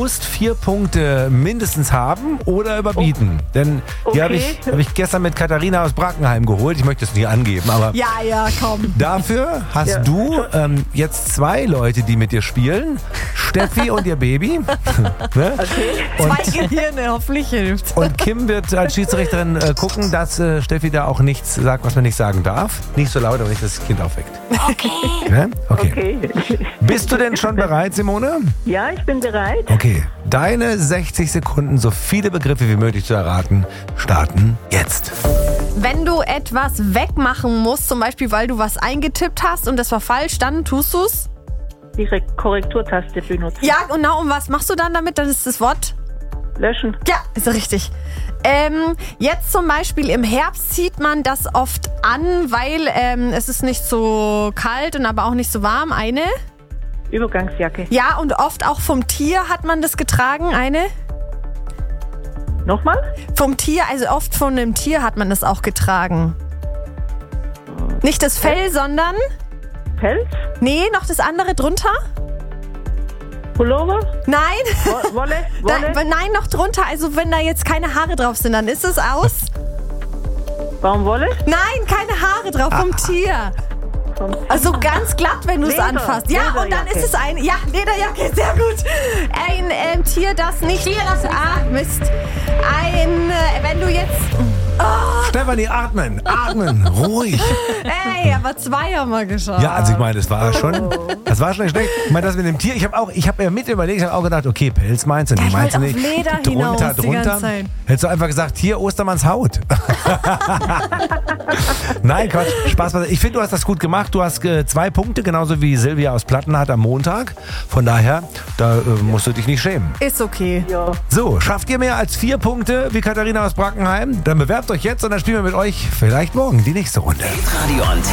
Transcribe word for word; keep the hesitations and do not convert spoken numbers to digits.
musst vier Punkte mindestens haben oder überbieten. Oh. Denn die okay. habe ich, hab ich gestern mit Katharina aus Brackenheim geholt. Ich möchte es nicht angeben, aber Ja, ja, komm. dafür hast Ja. du ähm, jetzt zwei Leute, die mit dir spielen. Steffi und ihr Baby. Ne? Okay. Zwei Gehirne, hoffentlich hilft. Und Kim wird als Schiedsrichterin äh, gucken, dass äh, Steffi da auch nichts sagt, was man nicht sagen darf. Nicht so laut, aber nicht, dass das Kind aufweckt. Okay. Ne? Okay. Okay. Bist du denn schon bereit, Simone? Ja, ich bin bereit. Okay. Deine sechzig Sekunden, so viele Begriffe wie möglich zu erraten, starten jetzt. Wenn du etwas wegmachen musst, zum Beispiel, weil du was eingetippt hast und das war falsch, dann tust du's? Die Re- Korrekturtaste benutzen. Ja, genau. Und was machst du dann damit? Das ist das Wort? Löschen. Ja, ist richtig. Ähm, jetzt zum Beispiel im Herbst zieht man das oft an, weil ähm, es ist nicht so kalt und aber auch nicht so warm. Eine? Übergangsjacke. Ja, und oft auch vom Tier hat man das getragen. Eine? Nochmal? Vom Tier, also oft von einem Tier hat man das auch getragen. Nicht das Fell, sondern... Pelz? Nee, noch das andere drunter? Pullover? Nein. Wo- Wolle? Wolle? Da, nein, noch drunter. Also wenn da jetzt keine Haare drauf sind, dann ist es aus. Baumwolle? Nein, keine Haare drauf vom Tier. Vom Also ganz glatt, wenn du es Leder, anfasst. Ja, und dann Lederjacke. ist es ein... Ja, Lederjacke, sehr gut. Ein ähm, Tier, das nicht... Tier, das... Ah, Mist. Ein... Äh, wenn du jetzt... Stefanie, atmen, atmen, ruhig. Ey, aber zwei haben wir geschafft. Ja, also ich meine, das war schon, das war schon nicht schlecht. Ich meine, das mit dem Tier, ich habe auch, ich habe ja mit überlegt, ich habe auch gedacht, okay, Pelz meinst du, Ja, nee, ich meinst du wollte nicht. auf Leder drunter, hinaus die drunter. ganze Zeit. Hättest du einfach gesagt, hier Ostermanns Haut. Nein, Quatsch, Spaß. Ich finde, du hast das gut gemacht. Du hast äh, zwei Punkte, genauso wie Silvia aus Plattenhardt am Montag. Von daher, da äh, musst du dich nicht schämen. Ist okay. Ja. So, schafft ihr mehr als vier Punkte wie Katharina aus Brackenheim? Dann bewerbt euch jetzt und dann spielen wir mit euch vielleicht morgen die nächste Runde. Radio Antenne.